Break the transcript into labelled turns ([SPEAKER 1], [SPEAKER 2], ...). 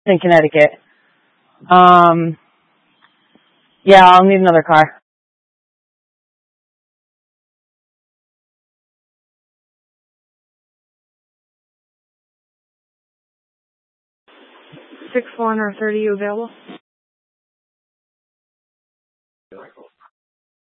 [SPEAKER 1] in Connecticut. Yeah, I'll need another car.
[SPEAKER 2] 6-1 or 30, you available?